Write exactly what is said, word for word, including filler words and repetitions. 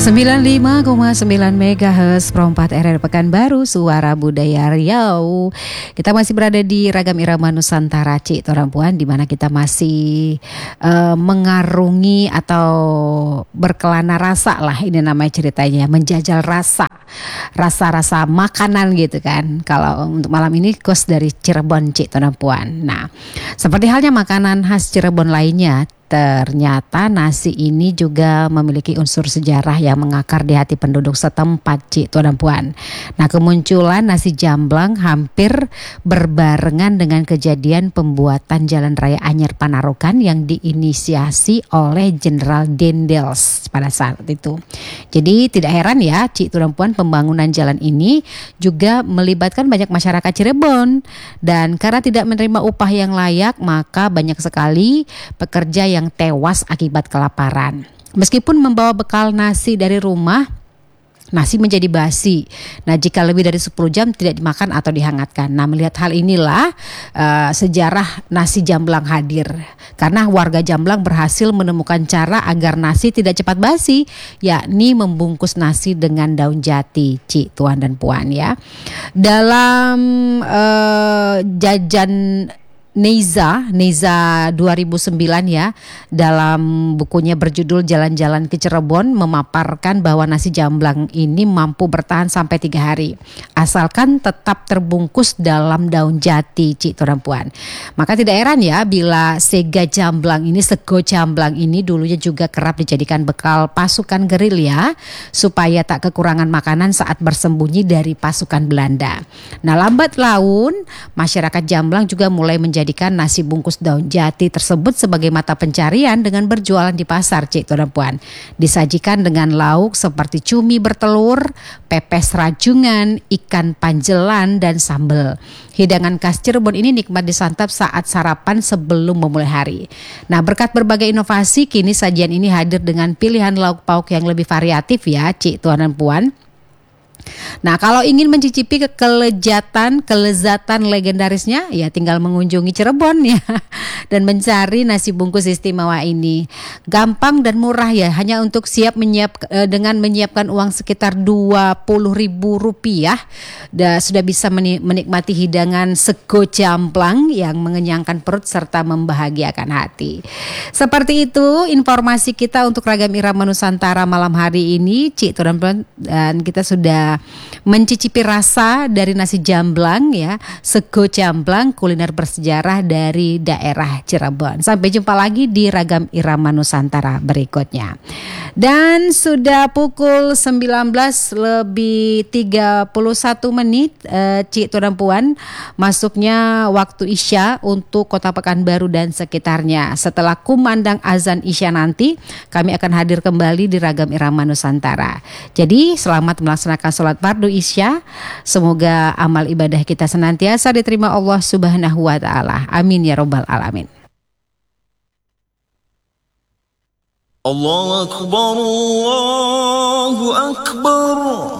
sembilan puluh lima koma sembilan megahertz Pro empat R R Pekanbaru, Suara Budaya Riau. Kita masih berada di Ragam Irama Nusantara, Cik Torampuan, di mana kita masih uh, mengarungi atau berkelana rasa lah, ini namanya ceritanya, menjajal rasa, rasa-rasa makanan gitu kan. Kalau untuk malam ini kos dari Cirebon, Cik Torampuan. Nah, seperti halnya makanan khas Cirebon lainnya, ternyata nasi ini juga memiliki unsur sejarah yang mengakar di hati penduduk setempat, Cik Tuan dan Puan. Nah, kemunculan nasi jamblang hampir berbarengan dengan kejadian pembuatan Jalan Raya Anyer Panarukan yang diinisiasi oleh Jenderal Dendels pada saat itu. Jadi tidak heran ya, Cik Tuan dan Puan, pembangunan jalan ini juga melibatkan banyak masyarakat Cirebon. Dan karena tidak menerima upah yang layak, maka banyak sekali pekerja yang yang tewas akibat kelaparan. Meskipun membawa bekal nasi dari rumah, nasi menjadi basi. Nah, jika lebih dari sepuluh jam tidak dimakan atau dihangatkan. Nah, melihat hal inilah uh, sejarah nasi jamblang hadir. Karena warga Jamblang berhasil menemukan cara agar nasi tidak cepat basi, yakni membungkus nasi dengan daun jati, Cik Tuan dan Puan ya. Dalam uh, jajan Neiza, Neiza dua ribu sembilan ya, dalam bukunya berjudul Jalan-Jalan ke Cirebon memaparkan bahwa nasi jamblang ini mampu bertahan sampai tiga hari asalkan tetap terbungkus dalam daun jati, Cik Tuan Puan. Maka tidak heran ya bila sega jamblang ini, sego jamblang ini dulunya juga kerap dijadikan bekal pasukan gerilya supaya tak kekurangan makanan saat bersembunyi dari pasukan Belanda. Nah, lambat laun masyarakat Jamblang juga mulai menjadi jadikan nasi bungkus daun jati tersebut sebagai mata pencarian dengan berjualan di pasar, Cik Tuan dan Puan. Disajikan dengan lauk seperti cumi bertelur, pepes rajungan, ikan panjelan, dan sambal. Hidangan khas Cirebon ini nikmat disantap saat sarapan sebelum memulai hari. Nah, berkat berbagai inovasi, kini sajian ini hadir dengan pilihan lauk pauk yang lebih variatif ya, Cik Tuan dan Puan. Nah, kalau ingin mencicipi kelezatan, kelezatan legendarisnya, ya tinggal mengunjungi Cirebon ya dan mencari nasi bungkus istimewa ini. Gampang dan murah ya, hanya untuk siap menyiap eh, dengan menyiapkan uang sekitar dua puluh ribu rupiah, da, sudah bisa menikmati hidangan sego jamblang yang mengenyangkan perut serta membahagiakan hati. Seperti itu informasi kita untuk Ragam Irama Nusantara malam hari ini, Cik Tuan, dan kita sudah mencicipi rasa dari nasi jamblang ya, sego jamblang, kuliner bersejarah dari daerah Cirebon. Sampai jumpa lagi di Ragam Irama Nusantara berikutnya. Dan sudah pukul sembilan belas lebih tiga puluh satu menit, eh, Cik Tuan dan Puan, masuknya waktu Isya untuk Kota Pekanbaru dan sekitarnya. Setelah kumandang azan Isya nanti, kami akan hadir kembali di Ragam Irama Nusantara. Jadi selamat melaksanakan sholat fardu Isya. Semoga amal ibadah kita senantiasa diterima Allah Subhanahu wa taala. Amin ya rabbal alamin. Allahu akbar, Allahu akbar.